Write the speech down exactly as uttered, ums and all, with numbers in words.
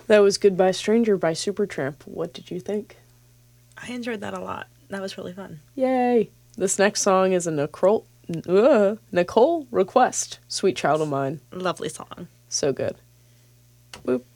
That was Goodbye Stranger by Supertramp. What did you think? I enjoyed that a lot. That was really fun. Yay! This next song is a Nicole, uh, Nicole request, Sweet Child of Mine. Lovely song. So good. Boop.